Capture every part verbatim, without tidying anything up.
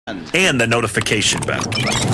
and the notification bell.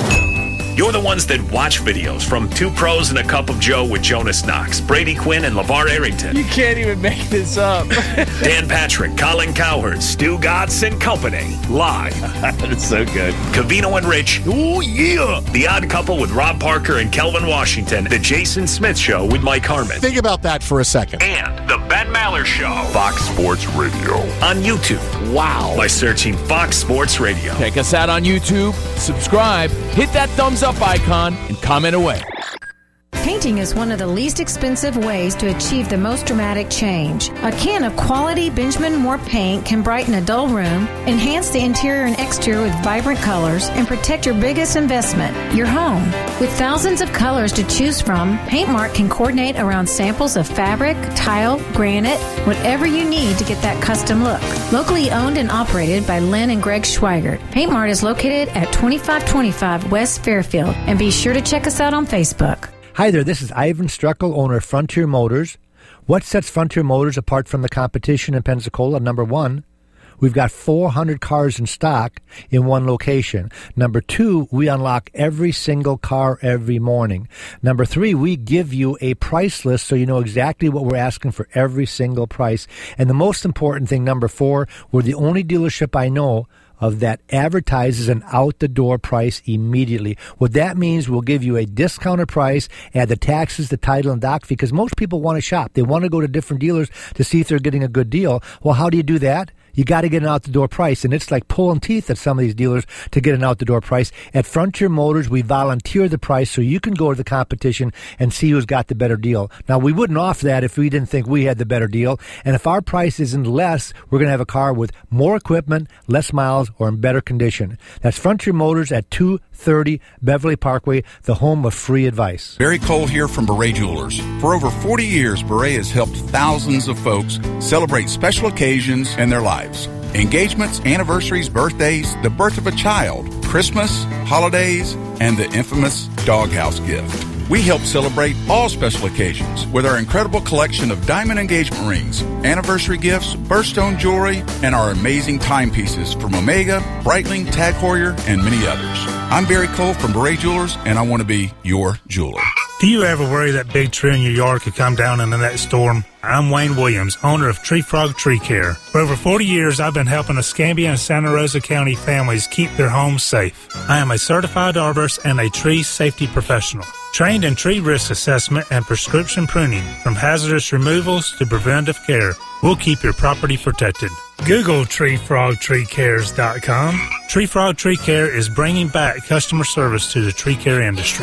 You're the ones that watch videos from Two Pros and a Cup of Joe with Jonas Knox, Brady Quinn, and LeVar Arrington. You can't even make this up. Dan Patrick, Colin Cowherd, Stu Gatz, and company. Live. That's so good. Covino and Rich. Oh, yeah. The Odd Couple with Rob Parker and Kelvin Washington. The Jason Smith Show with Mike Harmon. Think about that for a second. And the Ben Maller Show. Fox Sports Radio. On YouTube. Wow. By searching Fox Sports Radio. Check us out on YouTube. Subscribe. Hit that thumbs up icon and comment away. Painting is one of the least expensive ways to achieve the most dramatic change. A can of quality Benjamin Moore paint can brighten a dull room, enhance the interior and exterior with vibrant colors, and protect your biggest investment, your home. With thousands of colors to choose from, Paintmark can coordinate around samples of fabric, tile, granite, whatever you need to get that custom look. Locally owned and operated by Lynn and Greg Schweigert, Paintmark is located at twenty-five twenty-five West Fairfield, and be sure to check us out on Facebook. Hi there, this is Ivan Struckel, owner of Frontier Motors. What sets Frontier Motors apart from the competition in Pensacola? Number one, we've got four hundred cars in stock in one location. Number two, we unlock every single car every morning. Number three, we give you a price list so you know exactly what we're asking for every single price. And the most important thing, number four, we're the only dealership I know of that advertises an out-the-door price immediately. What that means, we'll give you a discounted price, add the taxes, the title, and doc fee, because most people want to shop. They want to go to different dealers to see if they're getting a good deal. Well, how do you do that? You got to get an out-the-door price, and it's like pulling teeth at some of these dealers to get an out-the-door price. At Frontier Motors, we volunteer the price so you can go to the competition and see who's got the better deal. Now, we wouldn't offer that if we didn't think we had the better deal, and if our price isn't less, we're going to have a car with more equipment, less miles, or in better condition. That's Frontier Motors at two thirty Beverly Parkway, the home of free advice. Barry Cole here from Beret Jewelers. For over forty years, Beret has helped thousands of folks celebrate special occasions in their lives. Engagements, anniversaries, birthdays, the birth of a child, Christmas, holidays, and the infamous doghouse gift. We help celebrate all special occasions with our incredible collection of diamond engagement rings, anniversary gifts, birthstone jewelry, and our amazing timepieces from Omega, Breitling, Tag Heuer, and many others. I'm Barry Cole from Beret Jewelers, and I want to be your jeweler. Do you ever worry that big tree in your yard could come down in the next storm? I'm Wayne Williams, owner of Tree Frog Tree Care. For over forty years, I've been helping Escambia and Santa Rosa County families keep their homes safe. I am a certified arborist and a tree safety professional, trained in tree risk assessment and prescription pruning. From hazardous removals to preventive care, we'll keep your property protected. Google tree frog tree cares dot com. Tree Frog Tree Care is bringing back customer service to the tree care industry.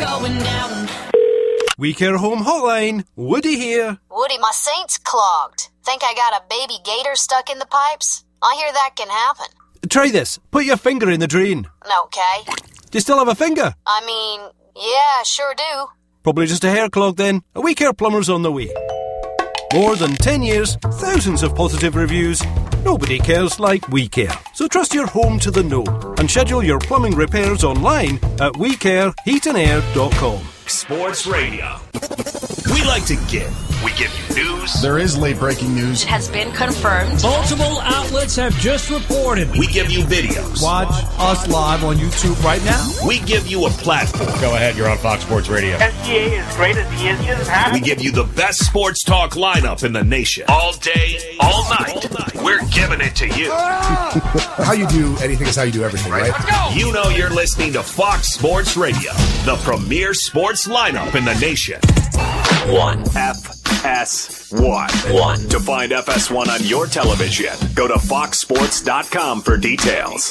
We Care Home Hotline, Woody here. Woody, my sink's clogged. Think I got a baby gator stuck in the pipes? I hear that can happen. Try this. Put your finger in the drain. Okay. Do you still have a finger? I mean, yeah, sure do. Probably just a hair clog then. A We Care plumber's on the way. More than ten years, thousands of positive reviews. Nobody cares like We Care. So trust your home to the know and schedule your plumbing repairs online at we care heat and air dot com. Sports Radio. We like to give. We give you news. There is late breaking news. It has been confirmed. Multiple outlets have just reported. We give you videos. Watch us live on YouTube right now. We give you a platform. Go ahead, you're on Fox Sports Radio. S G A is great as he is. We give you the best sports talk lineup in the nation. All day, all night. All night. We're giving it to you. How you do anything is how you do everything, right? Let's go. You know you're listening to Fox Sports Radio, the premier sports lineup in the nation. One. F S one. One. To find F S one on your television, go to fox sports dot com for details.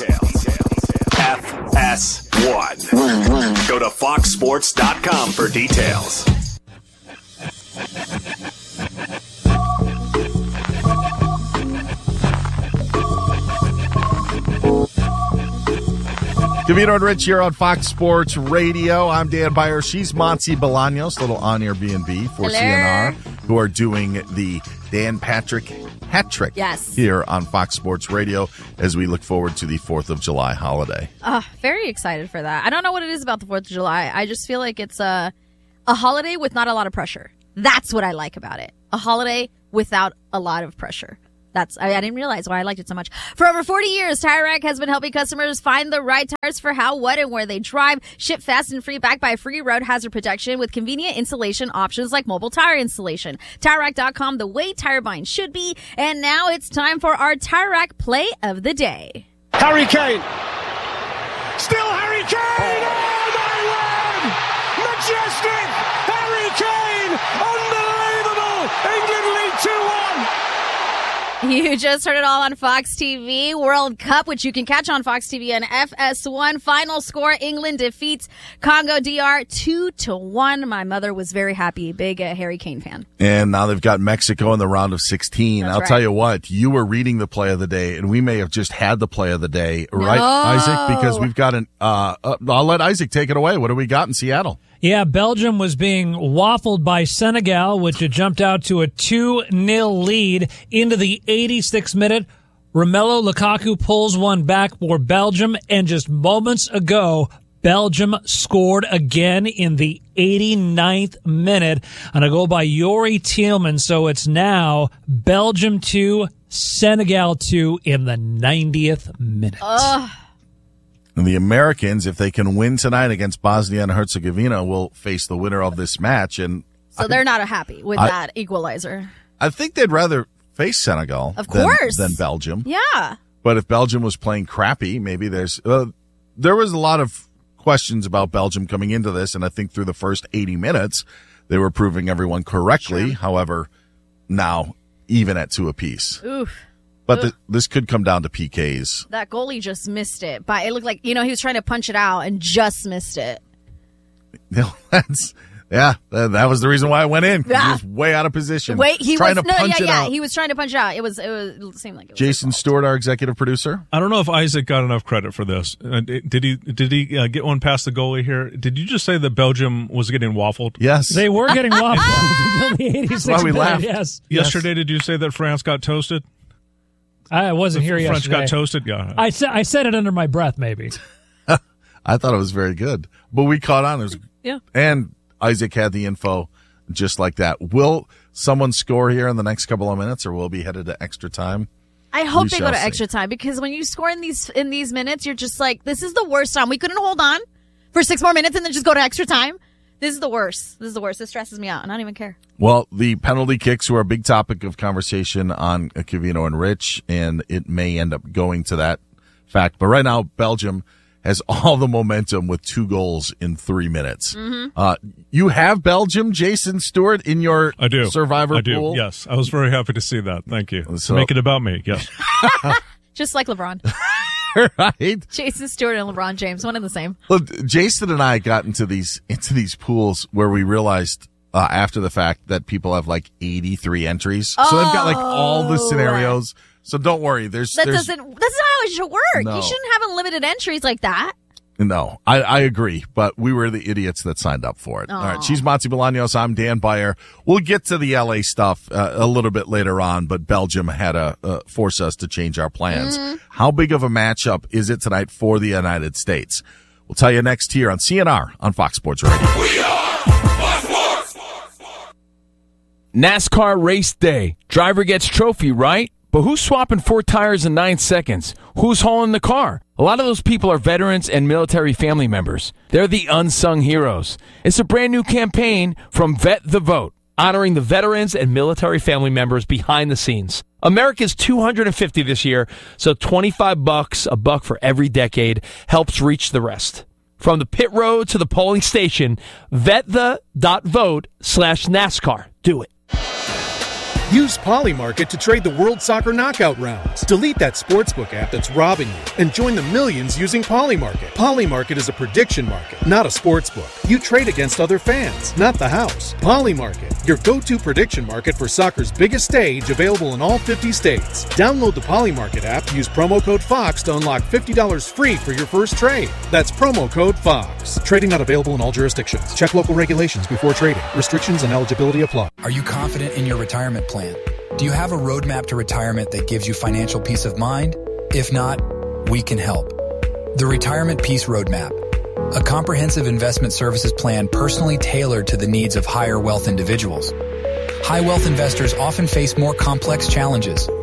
F S one. Go to fox sports dot com for details. Covino and Rich here on Fox Sports Radio. I'm Dan Byer. She's Monty Bolaños, little on Airbnb for Hello. C N R, who are doing the Dan Patrick hat trick yes. here on Fox Sports Radio as we look forward to the fourth of July holiday. Uh, very excited for that. I don't know what it is about the fourth of July. I just feel like it's a, a holiday with not a lot of pressure. That's what I like about it. A holiday without a lot of pressure. That's I, I didn't realize why I liked it so much. For over forty years, Tire Rack has been helping customers find the right tires for how, what, and where they drive. Ship fast and free, backed by free road hazard protection with convenient installation options like mobile tire installation. Tire Rack dot com, the way tire buying should be. And now it's time for our Tire Rack play of the day. Harry Kane. Still Harry Kane. Oh, my word! Majestic Harry Kane. Unbelievable. England lead two one. You just heard it all on Fox T V. World Cup, which you can catch on Fox T V and F S one. Final score, England defeats Congo D R two to one. My mother was very happy. Big uh, Harry Kane fan. And now they've got Mexico in the round of sixteen. That's I'll right. tell you what, you were reading the play of the day, and we may have just had the play of the day, right, No. Isaac? Because we've got an, uh, uh, I'll let Isaac take it away. What do we got in Seattle? Yeah, Belgium was being waffled by Senegal, which had jumped out to a two nil lead into the eighty-sixth minute. Romelu Lukaku pulls one back for Belgium, and just moments ago, Belgium scored again in the eighty-ninth minute on a goal by Yuri Tillman. So it's now Belgium two, Senegal two in the ninetieth minute. Ugh. And the Americans, if they can win tonight against Bosnia and Herzegovina, will face the winner of this match. And So they're not happy with I- that equalizer. I think they'd rather face Senegal Of than, course. than Belgium. Yeah. But if Belgium was playing crappy, maybe there's uh, there was a lot of questions about Belgium coming into this, and I think through the first eighty minutes, they were proving everyone correctly. Sure. However, now even at two apiece. Oof. But Ugh. the, this could come down to P Ks. That goalie just missed it. But it looked like, you know, he was trying to punch it out and just missed it. That's yeah, that, that was the reason why I went in. 'Cause Yeah. He was way out of position. Wait, he trying was to no, punch yeah, it yeah. out. He was trying to punch it out. It was, it was, it seemed like it was. Jason Stewart, our executive producer. I don't know if Isaac got enough credit for this. Uh, did he? Did he uh, get one past the goalie here? Did you just say that Belgium was getting waffled? Yes, They were getting waffled until the eighty-sixth That's why we minute. laughed. Yes. Yesterday, did you say that France got toasted? I wasn't here French yesterday. got toasted. Yeah. I said I said it under my breath, maybe. I thought it was very good, but we caught on. It was, Yeah. and Isaac had the info just like that. Will someone score here in the next couple of minutes, or will be headed to extra time? I hope We they go shall to see. extra time, because when you score in these in these minutes, you're just like, this is the worst time. We couldn't hold on for six more minutes and then just go to extra time. This is the worst. This is the worst. This stresses me out, and I don't even care. Well, the penalty kicks were a big topic of conversation on Cavino and Rich, and it may end up going to that fact. But right now, Belgium has all the momentum with two goals in three minutes. Mm-hmm. Uh, you have Belgium, Jason Stewart, in your I do. survivor I do. pool? Yes. I was very happy to see that. Thank you. So- Make it about me. Yes. Just like LeBron. Right? Jason Stewart and LeBron James, one and the same. Well, Jason and I got into these into these pools where we realized uh, after the fact that people have like eighty-three entries, so they've got like all the Oh. scenarios. So don't worry. There's That there's doesn't. That's not how it should work. No. You shouldn't have unlimited entries like that. no. I, I agree, but we were the idiots that signed up for it. All right, she's Monty Bolaños. I'm Dan Beyer. We'll get to the L A stuff uh, a little bit later on, but Belgium had to uh, force us to change our plans. Mm-hmm. How big of a matchup is it tonight for the United States? We'll tell you next here on C N R on Fox Sports Radio. We are Fox Sports. NASCAR race day. Driver gets trophy, right? But who's swapping four tires in nine seconds? Who's hauling the car? A lot of those people are veterans and military family members. They're the unsung heroes. It's a brand new campaign from Vet the Vote, honoring the veterans and military family members behind the scenes. America's two hundred fifty this year, so twenty-five bucks, a buck for every decade, helps reach the rest. From the pit road to the polling station, vetthe.vote slash NASCAR. Do it. Use Polymarket to trade the World Soccer Knockout rounds. Delete that sportsbook app that's robbing you and join the millions using Polymarket. Polymarket is a prediction market, not a sportsbook. You trade against other fans, not the house. Polymarket, your go-to prediction market for soccer's biggest stage, available in all fifty states. Download the Polymarket app, use promo code FOX to unlock fifty dollars free for your first trade. That's promo code FOX. Trading not available in all jurisdictions. Check local regulations before trading. Restrictions and eligibility apply. Are you confident in your retirement plan? Do you have a roadmap to retirement that gives you financial peace of mind? If not, we can help. The Retirement Peace Roadmap, a comprehensive investment services plan personally tailored to the needs of higher wealth individuals. High wealth investors often face more complex challenges,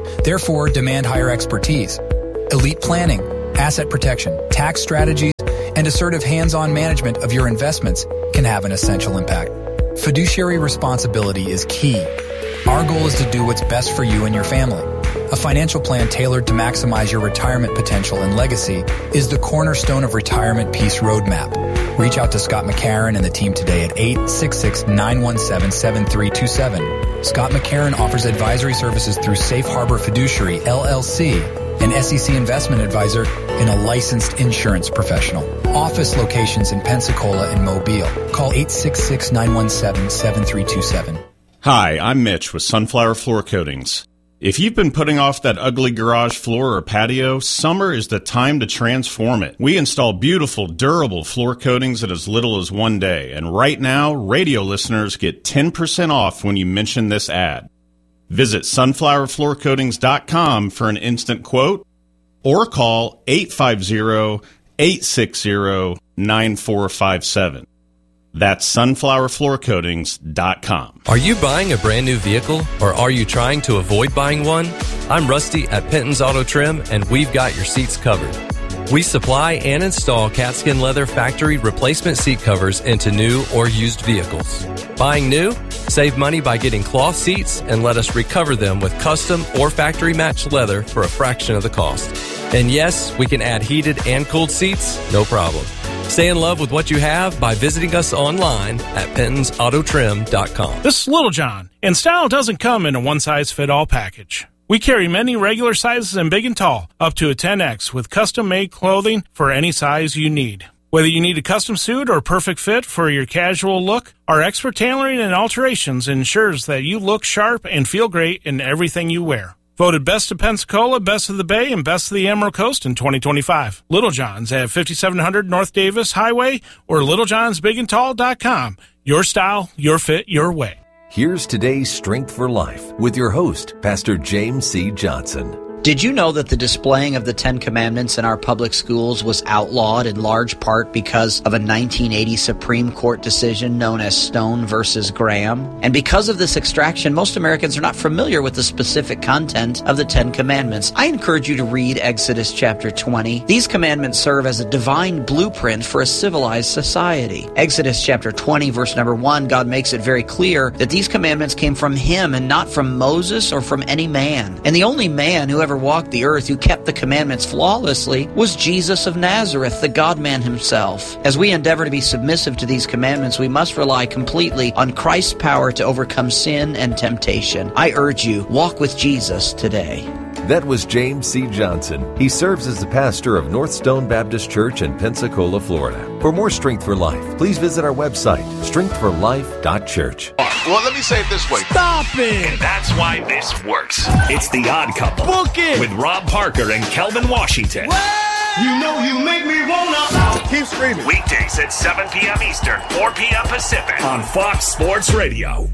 Therefore, demand higher expertise. Elite planning, asset protection, tax strategies, and assertive hands-on management of your investments can have an essential impact. Fiduciary responsibility is key. Our goal is to do what's best for you and your family. A financial plan tailored to maximize your retirement potential and legacy is the cornerstone of Retirement Peace Roadmap. Reach out to Scott McCarron and the team today at eight six six, nine one seven, seven three two seven. Scott McCarron offers advisory services through Safe Harbor Fiduciary, L L C, an S E C investment advisor and a licensed insurance professional. Office locations in Pensacola and Mobile. Call eight six six, nine one seven, seven three two seven. Hi, I'm Mitch with Sunflower Floor Coatings. If you've been putting off that ugly garage floor or patio, summer is the time to transform it. We install beautiful, durable floor coatings in as little as one day. And right now, radio listeners get ten percent off when you mention this ad. Visit sunflower floor coatings dot com for an instant quote or call eight five zero, eight six zero, nine four five seven. That's sunflower floor coatings dot com. Are you buying a brand new vehicle or are you trying to avoid buying one? I'm Rusty at Penton's Auto Trim and we've got your seats covered. We supply and install catskin leather factory replacement seat covers into new or used vehicles. Buying new? Save money by getting cloth seats and let us recover them with custom or factory matched leather for a fraction of the cost. And yes, we can add heated and cooled seats, no problem. Stay in love with what you have by visiting us online at Pentons Auto Trim dot com. This is Little John, and style doesn't come in a one-size-fit-all package. We carry many regular sizes and big and tall, up to a ten X, with custom-made clothing for any size you need. Whether you need a custom suit or a perfect fit for your casual look, our expert tailoring and alterations ensures that you look sharp and feel great in everything you wear. Voted Best of Pensacola, Best of the Bay, and Best of the Emerald Coast in twenty twenty-five. Little John's at fifty-seven hundred North Davis Highway or little johns big and tall dot com. Your style, your fit, your way. Here's today's Strength for Life with your host, Pastor James C. Johnson. Did you know that the displaying of the Ten Commandments in our public schools was outlawed in large part because of a nineteen eighty Supreme Court decision known as Stone versus Graham? And because of this extraction, most Americans are not familiar with the specific content of the Ten Commandments. I encourage you to read Exodus chapter twenty. These commandments serve as a divine blueprint for a civilized society. Exodus chapter twenty, verse number one, God makes it very clear that these commandments came from Him and not from Moses or from any man. And the only man who ever walked the earth who kept the commandments flawlessly was Jesus of Nazareth, the God-man Himself. As we endeavor to be submissive to these commandments, we must rely completely on Christ's power to overcome sin and temptation. I urge you, walk with Jesus today. That was James C. Johnson. He serves as the pastor of North Stone Baptist Church in Pensacola, Florida. For more Strength for Life, please visit our website, strength for life dot church. Well, let me say it this way. Stop it! And that's why this works. It's The Odd Couple. Book it! With Rob Parker and Kelvin Washington. You know you make me wanna keep screaming. Weekdays at seven p.m. Eastern, four p.m. Pacific on Fox Sports Radio.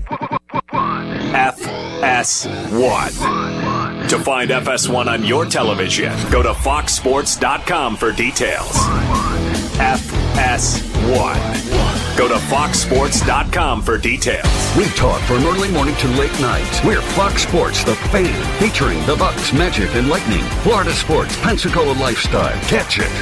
F S one. To find F S one on your television, go to fox sports dot com for details. F S one. Go to fox sports dot com for details. We talk from early morning to late night. We're Fox Sports, the fan, featuring the Bucks, Magic, and Lightning. Florida sports, Pensacola lifestyle. Catch it.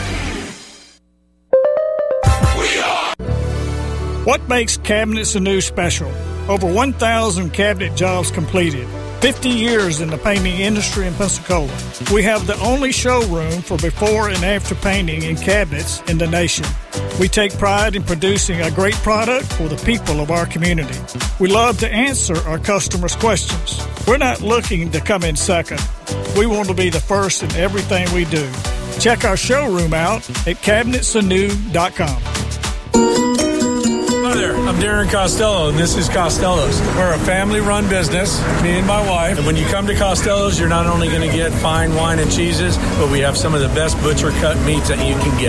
We are. What makes Cabinets Anew special? Over one thousand cabinet jobs completed. fifty years in the painting industry in Pensacola. We have the only showroom for before and after painting in cabinets in the nation. We take pride in producing a great product for the people of our community. We love to answer our customers' questions. We're not looking to come in second. We want to be the first in everything we do. Check our showroom out at cabinets anew dot com. Hi there, I'm Darren Costello, and this is Costello's. We're a family-run business, me and my wife. And when you come to Costello's, you're not only going to get fine wine and cheeses, but we have some of the best butcher-cut meats that you can get.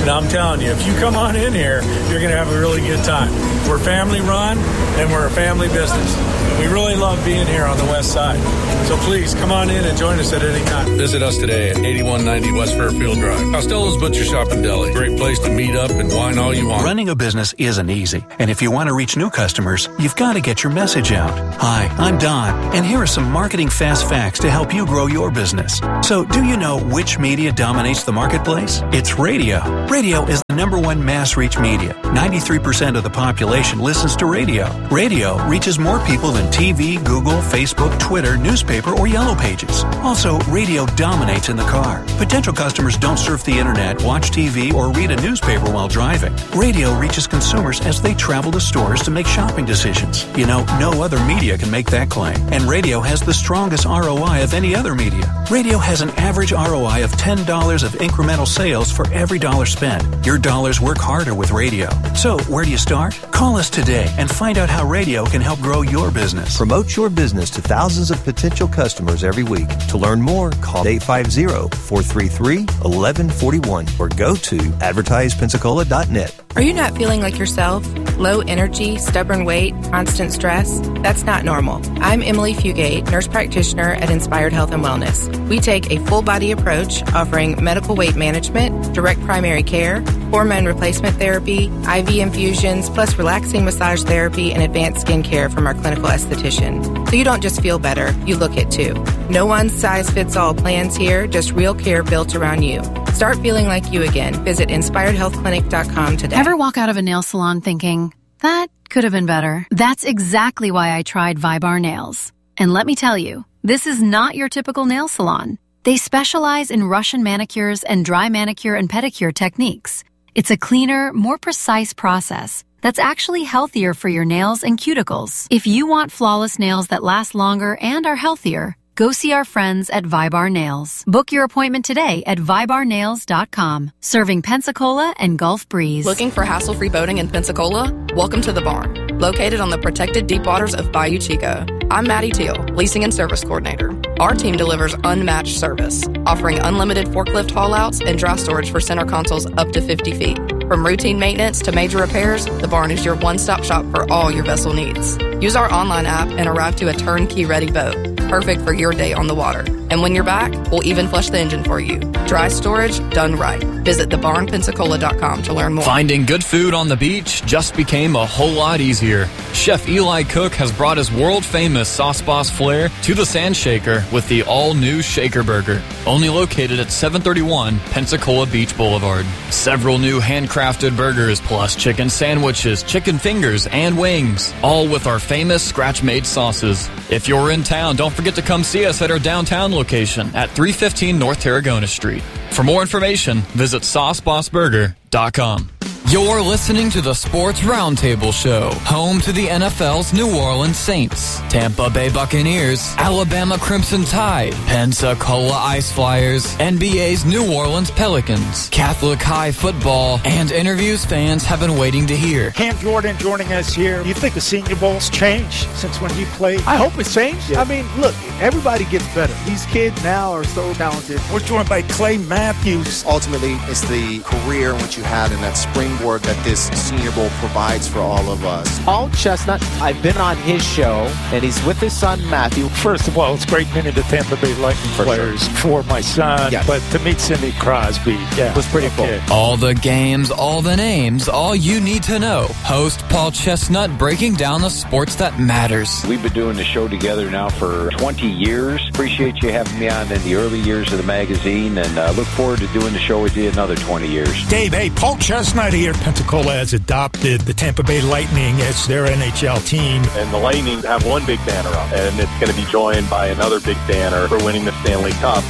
And I'm telling you, if you come on in here, you're going to have a really good time. We're family run, and we're a family business. We really love being here on the west side. So please, come on in and join us at any time. Visit us today at eighty-one ninety West Fairfield Drive. Costello's Butcher Shop and Deli. Great place to meet up and wine all you want. Running a business isn't easy, and if you want to reach new customers, you've got to get your message out. Hi, I'm Don, and here are some marketing fast facts to help you grow your business. So, do you know which media dominates the marketplace? It's radio. Radio is the number one mass reach media. ninety-three percent of the population listens to radio. Radio reaches more people than T V, Google, Facebook, Twitter, newspaper, or Yellow Pages. Also, radio dominates in the car. Potential customers don't surf the internet, watch T V, or read a newspaper while driving. Radio reaches consumers as they travel to stores to make shopping decisions. You know, no other media can make that claim. And radio has the strongest R O I of any other media. Radio has an average R O I of ten dollars of incremental sales for every dollar spent. Your dollars work harder with radio. So, where do you start? Call us today and find out how radio can help grow your business. Promote your business to thousands of potential customers every week. To learn more, call eight five zero, four three three, one one four one or go to advertise pensacola dot net. Are you not feeling like yourself? Low energy, stubborn weight, constant stress? That's not normal. I'm Emily Fugate, nurse practitioner at Inspired Health and Wellness. We take a full body approach offering medical weight management, direct primary care, hormone replacement therapy, I V infusions, plus relaxing massage therapy and advanced skin care from our clinical esthetician. So you don't just feel better, you look it too. No one size fits all plans here, just real care built around you. Start feeling like you again. Visit inspired health clinic dot com today. Ever walk out of a nail salon thinking, that could have been better? That's exactly why I tried Vibar Nails. And let me tell you, this is not your typical nail salon. They specialize in Russian manicures and dry manicure and pedicure techniques. It's a cleaner, more precise process that's actually healthier for your nails and cuticles. If you want flawless nails that last longer and are healthier, go see our friends at Vibar Nails. Book your appointment today at vibar nails dot com. Serving Pensacola and Gulf Breeze. Looking for hassle-free boating in Pensacola? Welcome to the Barn, located on the protected deep waters of Bayou Chico. I'm Maddie Teal, Leasing and Service Coordinator. Our team delivers unmatched service, offering unlimited forklift haul-outs and dry storage for center consoles up to fifty feet. From routine maintenance to major repairs, the Barn is your one-stop shop for all your vessel needs. Use our online app and arrive to a turnkey-ready boat, perfect for your day on the water. And when you're back, we'll even flush the engine for you. Dry storage done right. Visit the barn pensacola dot com to learn more. Finding good food on the beach just became a whole lot easier. Chef Eli Cook has brought his world-famous Sauce Boss flair to the Sand Shaker with the all-new Shaker Burger, only located at seven thirty-one Pensacola Beach Boulevard. Several new handcrafted burgers, plus chicken sandwiches, chicken fingers, and wings, all with our famous scratch-made sauces. If you're in town, don't forget to come see us at our downtown location at three fifteen North Tarragona Street. For more information, visit sauce boss burger dot com. You're listening to the Sports Roundtable Show, home to the N F L's New Orleans Saints, Tampa Bay Buccaneers, Alabama Crimson Tide, Pensacola Ice Flyers, N B A's New Orleans Pelicans, Catholic High Football, and interviews fans have been waiting to hear. Cam Jordan joining us here. You think the Senior Bowl's changed since when he played? I hope it's changed. Yeah. I mean, look, everybody gets better. These kids now are so talented. We're joined by Clay Matthews. Ultimately, it's the career in which you had and that springboard that this Senior Bowl provides for all of us. Paul Chestnut, I've been on his show, and he's with his son, Matthew. First of all, it's great meeting the Tampa Bay Lightning for players sure. for my son, yes. But to meet Cindy Crosby, yeah, it was pretty okay. cool. All the games, all the names, all you need to know. Host Paul Chestnut breaking down the sports that matters. We've been doing the show together now for twenty years. Appreciate you having me on in the early years of the magazine, and uh, look forward to doing the show with you another twenty years. Dave, hey, Paul Chestnut here. Pensacola has adopted the Tampa Bay Lightning as their N H L team. And the Lightning have one big banner up, and it's going to be joined by another big banner for winning the Stanley Cup.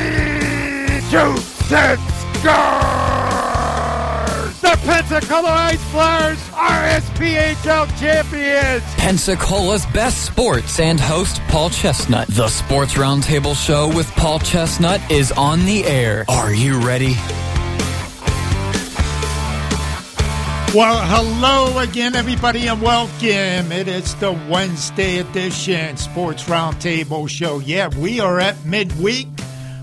He shoots and scores! The Pensacola Ice Flyers are S P H L champions! Pensacola's best sports and host Paul Chestnut. The Sports Roundtable Show with Paul Chestnut is on the air. Are you ready? Well, hello again, everybody, and welcome. It is the Wednesday edition Sports Roundtable Show. Yeah, we are at midweek.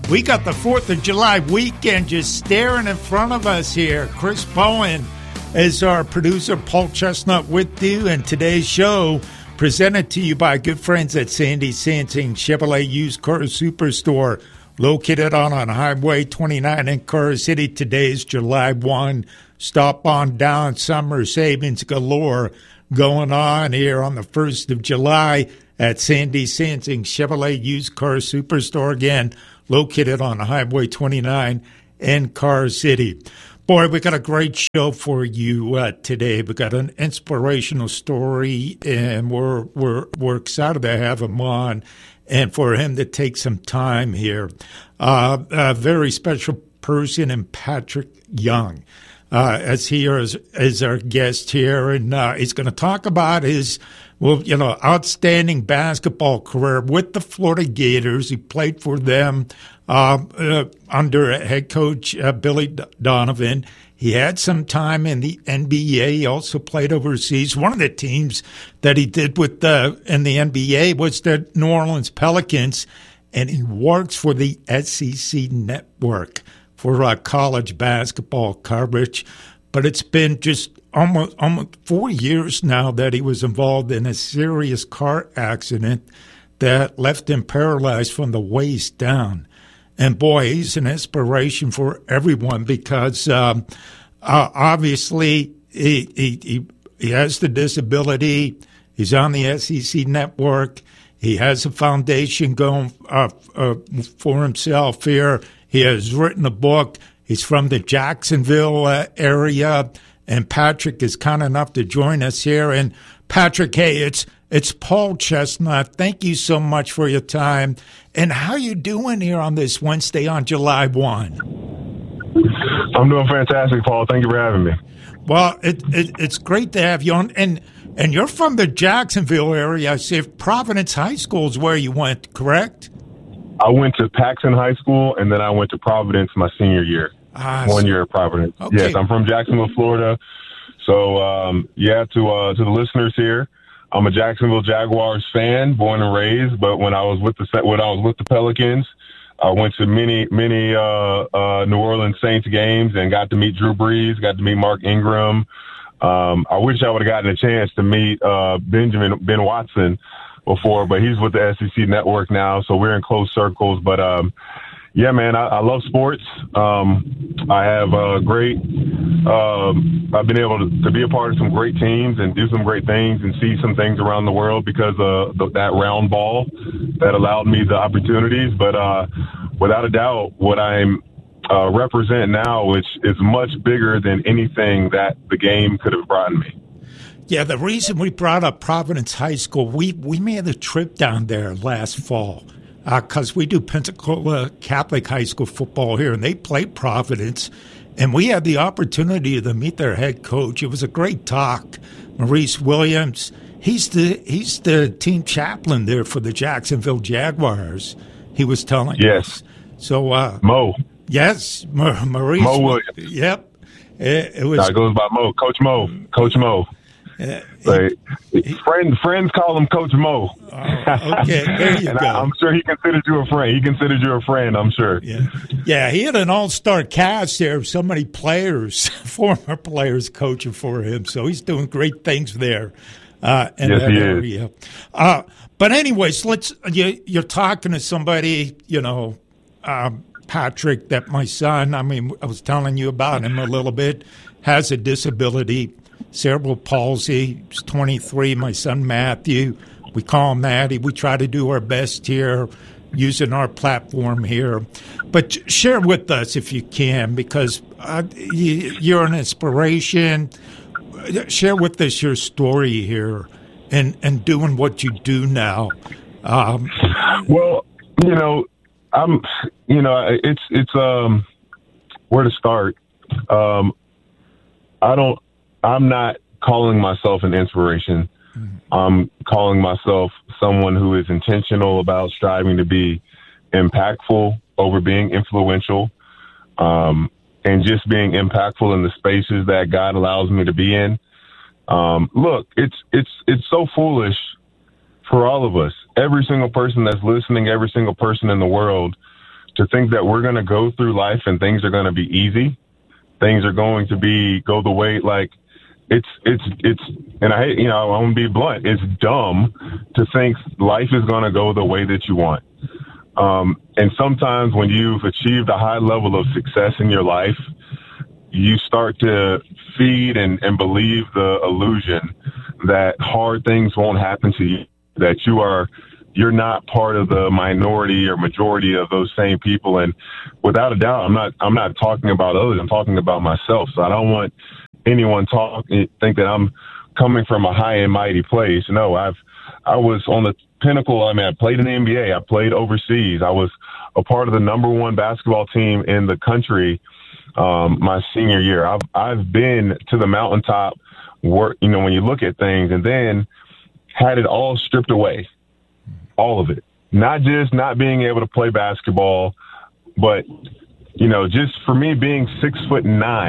We got the fourth of July weekend just staring in front of us here. Chris Bowen is our producer, Paul Chestnut with you, and today's show presented to you by good friends at Sandy Sansing Chevrolet Used Car Superstore, located on, on Highway twenty-nine in Car City. Today's July first. Stop on down, summer savings galore going on here on the first of July at Sandy Sansing Chevrolet Used Car Superstore, again, located on Highway twenty-nine in Car City. Boy, we got a great show for you uh, today. We got an inspirational story, and we're we're we're excited to have him on, and for him to take some time here. Uh, a very special person, in Patrick Young, uh, as he is as our guest here, and uh, he's going to talk about his. Well, you know, outstanding basketball career with the Florida Gators. He played for them uh, uh, under head coach uh, Billy Donovan. He had some time in the N B A. He also played overseas. One of the teams that he did with the in the N B A was the New Orleans Pelicans, and he works for the S E C Network for uh, college basketball coverage. But it's been just almost almost four years now that he was involved in a serious car accident that left him paralyzed from the waist down. And boy, he's an inspiration for everyone because um, uh, obviously he, he he he has the disability. He's on the S E C Network. He has a foundation going uh, uh, for himself here. He has written a book. He's from the Jacksonville uh, area, and Patrick is kind enough to join us here. And Patrick, hey, it's it's Paul Chestnut. Thank you so much for your time. And how you doing here on this Wednesday on July first? I'm doing fantastic, Paul. Thank you for having me. Well, it, it it's great to have you on. And and you're from the Jacksonville area. I see Providence High School is where you went, correct? I went to Paxton High School, and then I went to Providence my senior year. Ah, One year at Providence. Okay. Yes, I'm from Jacksonville, Florida. So, um, yeah, to uh, to the listeners here, I'm a Jacksonville Jaguars fan, born and raised. But when I was with the when I was with the Pelicans, I went to many many uh, uh, New Orleans Saints games and got to meet Drew Brees, got to meet Mark Ingram. Um, I wish I would have gotten a chance to meet uh, Benjamin Ben Watson before, but he's with the S E C Network now, so we're in close circles. But um, yeah, man, I, I love sports. Um, I have a great. Um, I've been able to, to be a part of some great teams and do some great things and see some things around the world because of the, that round ball that allowed me the opportunities. But uh, without a doubt, what I'm uh, represent now, which is much bigger than anything that the game could have brought me. Yeah, the reason we brought up Providence High School, we, we made a trip down there last fall because uh, we do Pensacola Catholic High School football here, and they play Providence. And we had the opportunity to meet their head coach. It was a great talk. Maurice Williams, he's the he's the team chaplain there for the Jacksonville Jaguars. He was telling yes. us. So uh, Mo. Yes, Ma- Maurice. Mo Williams. Yep. It, it was. That goes by Mo. Coach Mo. Coach Mo. Uh, like, he, friends, friends call him Coach Mo. Oh, okay, there you and go. I, I'm sure he considered you a friend. He considered you a friend, I'm sure. Yeah, yeah. He had an all-star cast there of so many players, former players coaching for him. So he's doing great things there uh, in yes, that he area. Is. Uh, but anyways, let's. You, you're talking to somebody, you know, um, Patrick, that my son. I mean, I was telling you about him a little bit. Has a disability. Cerebral palsy. He's twenty-three. My son Matthew, we call him Matty. We try to do our best here using our platform here. But share with us if you can, because uh, you, you're an inspiration. Share with us your story here and, and doing what you do now. Um, well, you know, I'm, you know, it's, it's, um, where to start. Um, I don't, I'm not calling myself an inspiration. Mm-hmm. I'm calling myself someone who is intentional about striving to be impactful over being influential, um, and just being impactful in the spaces that God allows me to be in. Um, look, it's it's it's so foolish for all of us, every single person that's listening, every single person in the world, to think that we're going to go through life and things are going to be easy, things are going to be go the way like it's it's it's and I hate you know I'm gonna be blunt. It's dumb to think life is going to go the way that you want. Um, and sometimes when you've achieved a high level of success in your life, you start to feed and, and believe the illusion that hard things won't happen to you, that you are, you're not part of the minority or majority of those same people. And without a doubt, I'm not, I'm not talking about others. I'm talking about myself. So I don't want anyone talk, think that I'm coming from a high and mighty place. No, I've, I was on the pinnacle. I mean, I played in the N B A. I played overseas. I was a part of the number one basketball team in the country um, my senior year. I've, I've been to the mountaintop work, you know, when you look at things, and then had it all stripped away, all of it. Not just not being able to play basketball, but, you know, just for me being six foot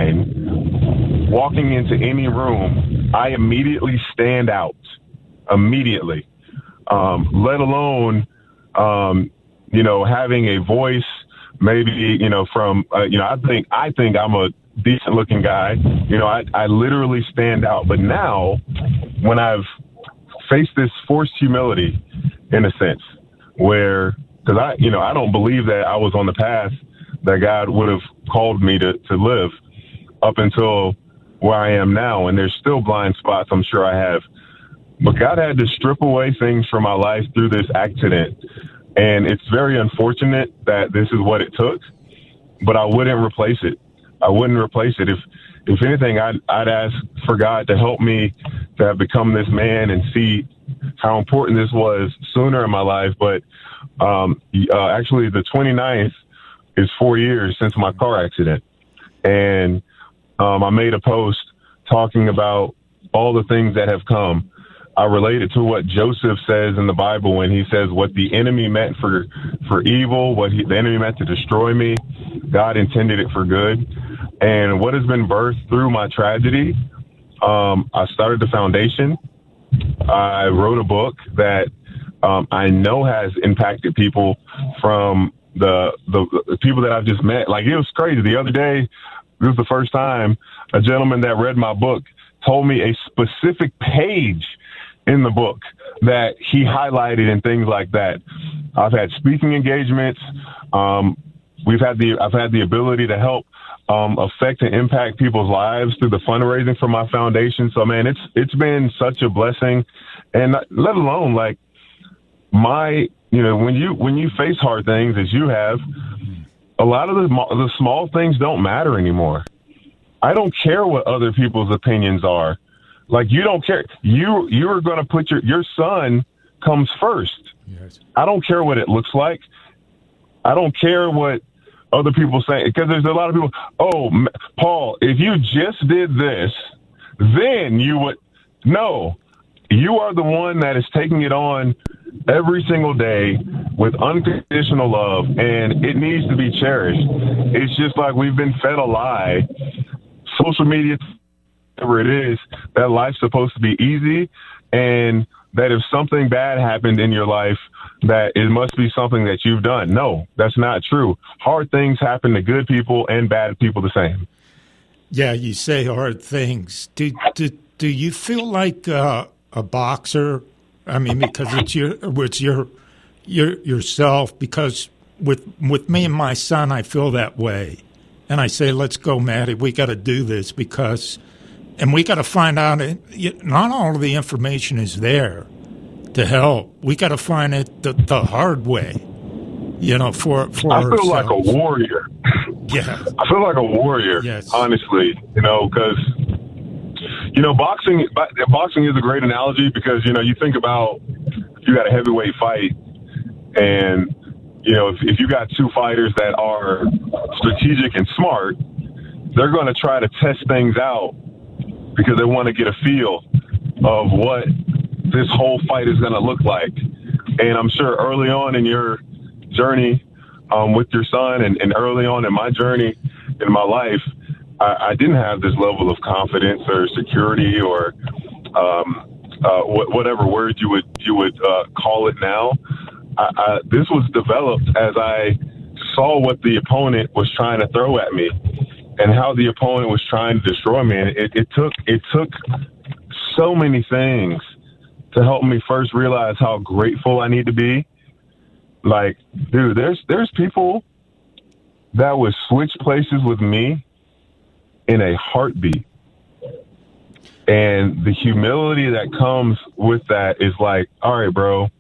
nine, walking into any room, I immediately stand out. Immediately. Um, let alone, um, you know, having a voice, maybe, you know, from, uh, you know, I think, I think I'm a decent looking guy. You know, I, I literally stand out. But now when I've faced this forced humility in a sense where, cause I, you know, I don't believe that I was on the path that God would have called me to, to live up until where I am now. And there's still blind spots I'm sure I have. But God had to strip away things from my life through this accident. And it's very unfortunate that this is what it took, but I wouldn't replace it. I wouldn't replace it. If, if anything, I'd, I'd ask for God to help me to have become this man and see how important this was sooner in my life. But um, uh, actually, the twenty-ninth is four years since my car accident. And um, I made a post talking about all the things that have come. I relate it to what Joseph says in the Bible when he says what the enemy meant for, for evil, what he, the enemy meant to destroy me, God intended it for good. And what has been birthed through my tragedy, um, I started the foundation. I wrote a book that um, I know has impacted people from the, the the people that I've just met. Like, it was crazy. The other day, this was the first time a gentleman that read my book told me a specific page in the book that he highlighted and things like that. I've had speaking engagements. Um, we've had the, I've had the ability to help um, affect and impact people's lives through the fundraising for my foundation. So, man, it's, it's been such a blessing. And let alone like my, you know, when you, when you face hard things as you have, a lot of the, the small things don't matter anymore. I don't care what other people's opinions are. Like, you don't care. You, you're going to put your, your son comes first. Yes. I don't care what it looks like. I don't care what other people say. Because there's a lot of people, oh, Paul, if you just did this, then you would. No, you are the one that is taking it on every single day with unconditional love, and it needs to be cherished. It's just like we've been fed a lie. Social media, whatever it is, that life's supposed to be easy, and that if something bad happened in your life, that it must be something that you've done. No, that's not true. Hard things happen to good people and bad people the same. Yeah, you say hard things. Do do, do you feel like uh, a boxer? I mean, because it's your it's your your yourself. Because with with me and my son, I feel that way, and I say, "Let's go, Maddie. We got to do this because." And we got to find out, it, not all of the information is there to help. We got to find it the, the hard way, you know, for, for I feel ourselves. like a warrior. Yeah. I feel like a warrior, yes. Honestly, you know, because, you know, boxing, boxing is a great analogy because, you know, you think about you got a heavyweight fight and, you know, if, if you got two fighters that are strategic and smart, they're going to try to test things out because they want to get a feel of what this whole fight is going to look like. And I'm sure early on in your journey um, with your son and, and early on in my journey in my life, I, I didn't have this level of confidence or security or um, uh, wh- whatever word you would you would uh, call it now. I, I, this was developed as I saw what the opponent was trying to throw at me and how the opponent was trying to destroy me. And it, it took it took so many things to help me first realize how grateful I need to be. Like, dude, there's there's people that would switch places with me in a heartbeat. And the humility that comes with that is like, all right, bro,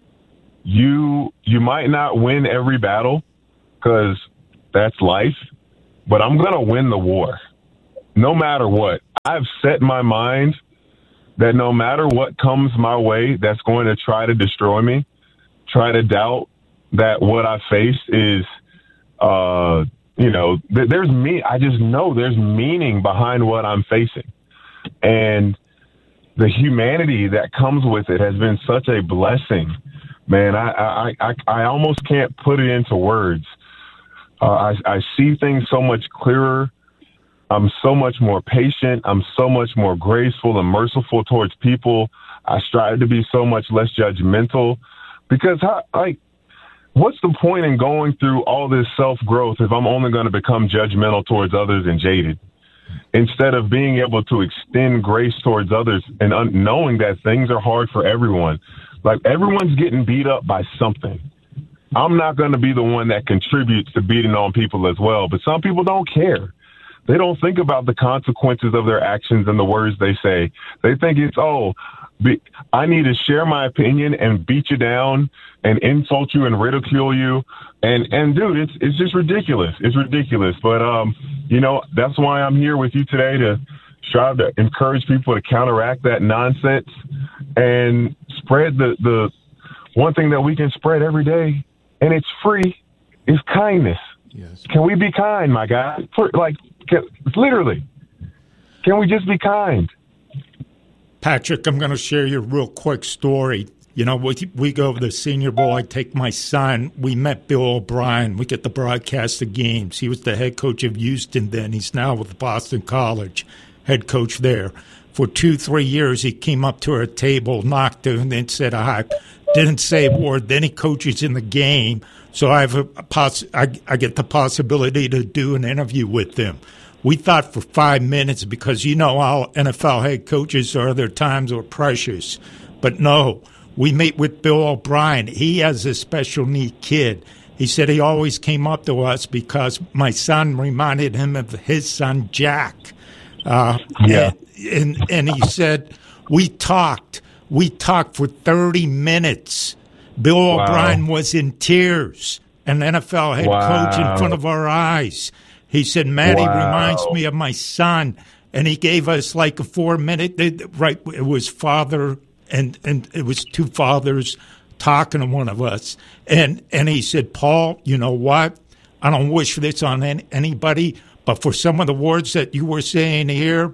you you might not win every battle because that's life, but I'm going to win the war no matter what. I've set my mind that no matter what comes my way that's going to try to destroy me, try to doubt that what I face is, uh, you know, th- there's me. I just know there's meaning behind what I'm facing. And the humanity that comes with it has been such a blessing, man. I I, I, I almost can't put it into words. Uh, I, I see things so much clearer. I'm so much more patient. I'm so much more graceful and merciful towards people. I strive to be so much less judgmental because, how, like, what's the point in going through all this self-growth if I'm only going to become judgmental towards others and jaded? Instead of being able to extend grace towards others and un- knowing that things are hard for everyone. Like, everyone's getting beat up by something. I'm not going to be the one that contributes to beating on people as well, but some people don't care. They don't think about the consequences of their actions and the words they say. They think it's, oh, be, I need to share my opinion and beat you down and insult you and ridicule you. And, and dude, it's, it's just ridiculous. It's ridiculous. But, um, you know, that's why I'm here with you today, to strive to encourage people to counteract that nonsense and spread the, the one thing that we can spread every day. And it's free, is kindness. Yes. Can we be kind, my guy? For, like, can, literally, can we just be kind? Patrick, I'm going to share you a real quick story. You know, we, we go to the Senior Bowl. I take my son. We met Bill O'Brien. We get to broadcast the games. He was the head coach of Houston then. He's now with Boston College, head coach there. For two, three years, he came up to our table, knocked her, and then said hi. Didn't say a word. Then he coaches in the game. So I have a poss- I, I get the possibility to do an interview with him. We thought for five minutes because you know how N F L head coaches are. Their times are precious. But no, we meet with Bill O'Brien. He has a special need kid. He said he always came up to us because my son reminded him of his son, Jack. Uh, yeah. And, and, and he said, we talked. We talked for thirty minutes. Bill wow. O'Brien was in tears, an N F L head wow. coach in front of our eyes. He said, Matty wow. reminds me of my son. And he gave us like a four-minute, right, it was father, and, and it was two fathers talking to one of us. And and he said, Paul, you know what? I don't wish this on any, anybody, but for some of the words that you were saying here,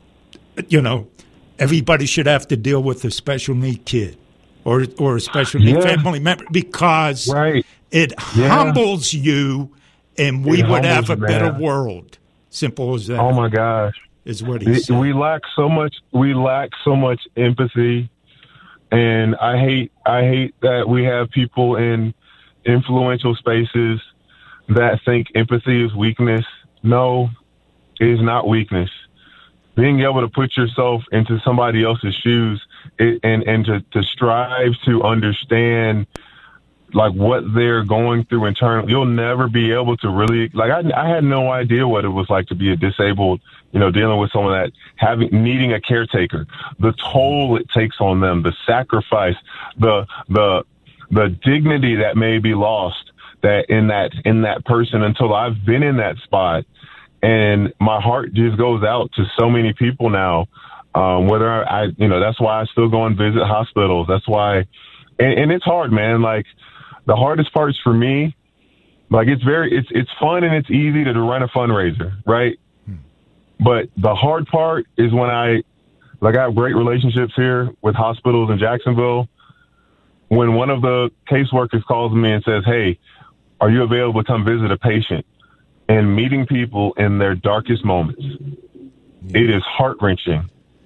you know, everybody should have to deal with a special need kid or or a special need yeah. family member because right. it yeah. humbles you. And we it would have a man. better world. Simple as that. Oh my gosh, is what he said. We lack so much. We lack so much empathy, and I hate. I hate that we have people in influential spaces that think empathy is weakness. No, it is not weakness. Being able to put yourself into somebody else's shoes it, and and to, to strive to understand. Like what they're going through internally, you'll never be able to really, like I, I had no idea what it was like to be a disabled, you know, dealing with someone that having, needing a caretaker, the toll it takes on them, the sacrifice, the, the, the dignity that may be lost that in that, in that person until I've been in that spot. And my heart just goes out to so many people now. Um, whether I, I, you know, that's why I still go and visit hospitals. That's why, and, and it's hard, man. Like, the hardest parts for me, like it's very, it's it's fun and it's easy to run a fundraiser, right? Hmm. But the hard part is when I, like I have great relationships here with hospitals in Jacksonville. When one of the caseworkers calls me and says, hey, are you available to come visit a patient? And meeting people in their darkest moments, hmm. it is heart-wrenching.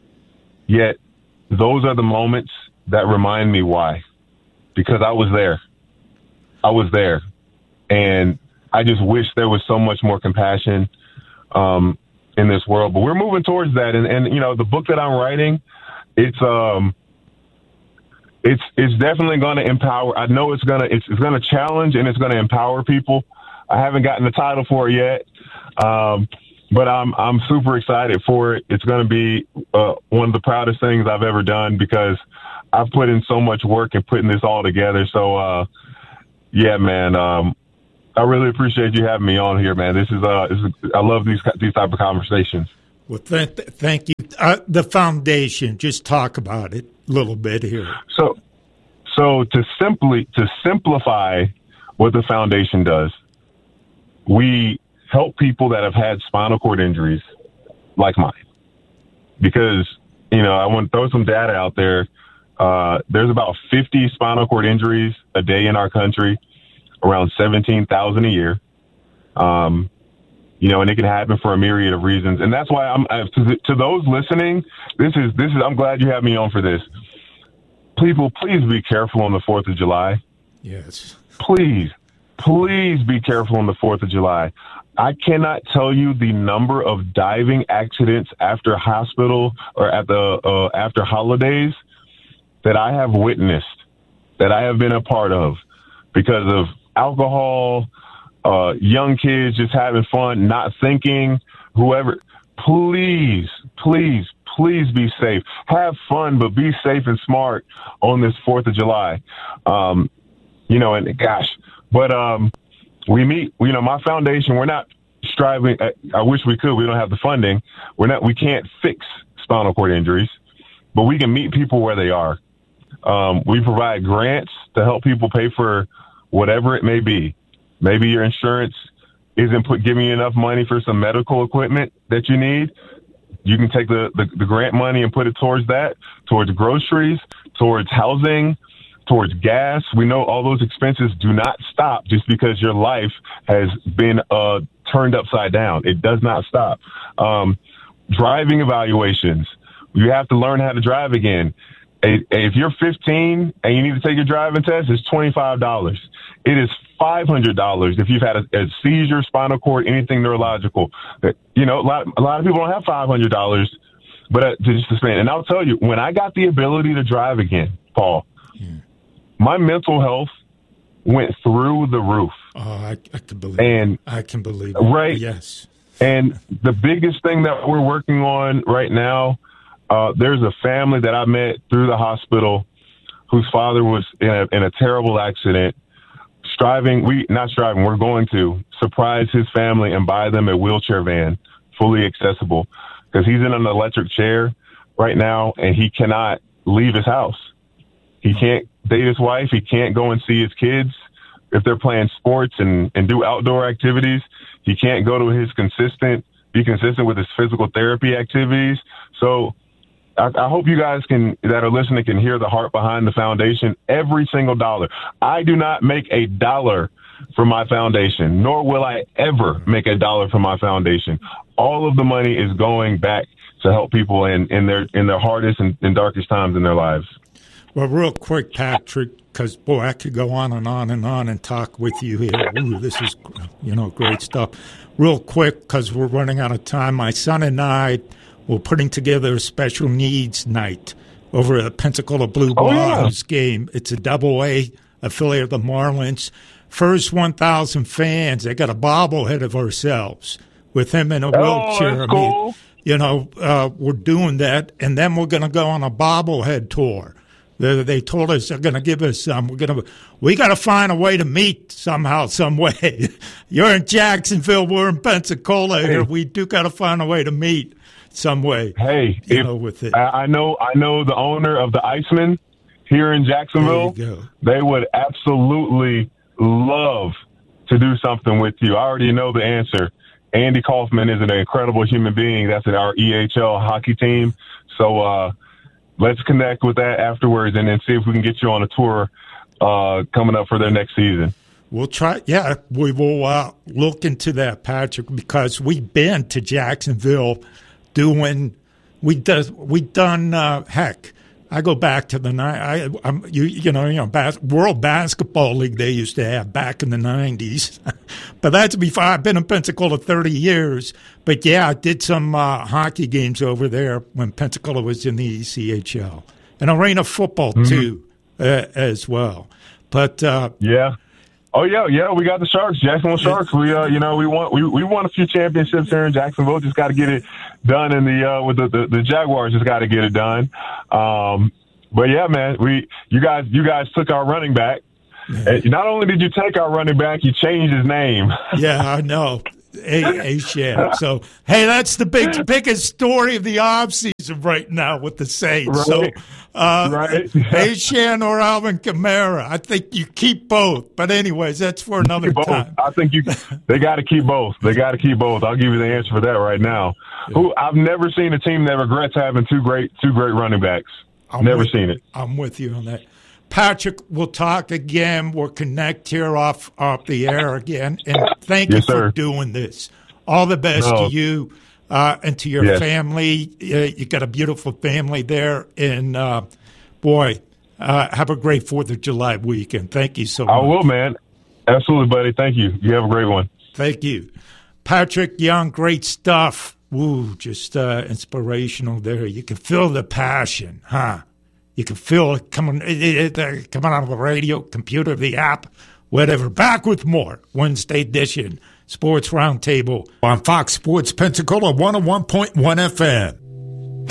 Yet those are the moments that remind me why. Because I was there. I was there, and I just wish there was so much more compassion um, in this world. But we're moving towards that. And, and, you know, the book that I'm writing, it's um, it's it's definitely going to empower. I know it's going to it's, it's going to challenge and it's going to empower people. I haven't gotten the title for it yet, um, but I'm I'm super excited for it. It's going to be uh, one of the proudest things I've ever done because I've put in so much work in putting this all together. So, uh, yeah, man, um, I really appreciate you having me on here, man. This is uh, this is, I love these these type of conversations. Well, th- thank you. Uh, the foundation, just talk about it a little bit here. So, so to simply to simplify what the foundation does, we help people that have had spinal cord injuries like mine. Because, you know, I want to throw some data out there. Uh, there's about fifty spinal cord injuries a day in our country, around seventeen thousand a year. Um, you know, and it can happen for a myriad of reasons. And that's why I'm, uh, to, to those listening, this is, this is, I'm glad you have me on for this. People, please be careful on the fourth of July. Yes. Please. Please be careful on the fourth of July. I cannot tell you the number of diving accidents after hospital or at the uh, after holidays that I have witnessed, that I have been a part of because of alcohol, uh, young kids just having fun, not thinking, whoever. Please, please, please be safe. Have fun, but be safe and smart on this fourth of July. Um, you know, and gosh, But um, we meet, you know, my foundation, we're not striving. I, I wish we could. We don't have the funding. We're not, we can't fix spinal cord injuries, but we can meet people where they are. Um, we provide grants to help people pay for whatever it may be. Maybe your insurance isn't put, giving you enough money for some medical equipment that you need. You can take the, the, the grant money and put it towards that, towards groceries, towards housing, towards gas. We know all those expenses do not stop just because your life has been uh, turned upside down. It does not stop. Um, driving evaluations. You have to learn how to drive again. If you're fifteen and you need to take your driving test, it's twenty-five dollars. It is five hundred dollars if you've had a, a seizure, spinal cord, anything neurological. You know, a lot, a lot of people don't have five hundred dollars, but uh, to just to spend. And I'll tell you, when I got the ability to drive again, Paul, yeah. my mental health went through the roof. Oh, I, I can believe and, it. I can believe it. Right. Yes. And the biggest thing that we're working on right now, uh, there's a family that I met through the hospital whose father was in a, in a terrible accident. Striving, we not striving, we're going to surprise his family and buy them a wheelchair van, fully accessible, because he's in an electric chair right now and he cannot leave his house. He can't date his wife. He can't go and see his kids if they're playing sports and, and do outdoor activities. He can't go to his consistent, be consistent with his physical therapy activities. So I, I hope you guys can, that are listening, can hear the heart behind the foundation. Every single dollar. I do not make a dollar from my foundation, nor will I ever make a dollar from my foundation. All of the money is going back to help people in, in their in their hardest and, and darkest times in their lives. Well, real quick, Patrick, because, boy, I could go on and on and on and talk with you here. Ooh, this is, you know, great stuff. Real quick, because we're running out of time, my son and I were putting together a special needs night over at Pensacola Blue oh, Bombers yeah. game. It's a double A affiliate of the Marlins. First one thousand fans, they got a bobblehead of ourselves with him in a wheelchair. Oh, that's cool. I mean, you know, uh, we're doing that, and then we're going to go on a bobblehead tour. They, they told us they're going to give us some. We're going to. We got to find a way to meet somehow, some way. You're in Jacksonville. We're in Pensacola. Hey. Here. We do got to find a way to meet some way. Hey, you if, know, with it. I, I know. I know the owner of the Iceman here in Jacksonville. There you go. They would absolutely love to do something with you. I already know the answer. Andy Kaufman is an incredible human being. That's in our E H L hockey team. So. uh Let's connect with that afterwards and then see if we can get you on a tour uh, coming up for their next season. We'll try. Yeah, we will uh, look into that, Patrick, because we've been to Jacksonville doing, we does, we done, uh, heck, I go back to the I, I'm you you know you know bas- World Basketball League they used to have back in the nineties, but that's before I've been in Pensacola thirty years. But yeah, I did some uh, hockey games over there when Pensacola was in the E C H L and arena football mm-hmm. too uh, as well. But uh, yeah. Oh yeah, yeah, we got the Sharks, Jacksonville Sharks. We, uh, you know, we won, we, we won a few championships here in Jacksonville. Just got to get it done in the uh, with the, the the Jaguars. Just got to get it done. Um, but yeah, man, we you guys you guys took our running back. And not only did you take our running back, you changed his name. Yeah, I know. A Shan. So hey, that's the big biggest story of the offseason right now with the Saints. Right. So uh right. A Shan or Alvin Kamara. I think you keep both. But anyways, that's for another time. I think you they gotta keep both. They gotta keep both. I'll give you the answer for that right now. Yeah. Who I've never seen a team that regrets having two great two great running backs. I'm never with, seen it. I'm with you on that. Patrick, we'll talk again. We'll connect here off, off the air again. And thank yes, you sir. for doing this. All the best no. to you uh, and to your yes. family. Uh, you got a beautiful family there. And, uh, boy, uh, have a great fourth of July weekend. Thank you so much. I will, man. Absolutely, buddy. Thank you. You have a great one. Thank you. Patrick Young, great stuff. Woo, just uh, inspirational there. You can feel the passion, huh? You can feel it coming, it, it, coming out of the radio, computer, the app, whatever. Back with more Wednesday edition Sports Roundtable on Fox Sports Pensacola one oh one point one F M.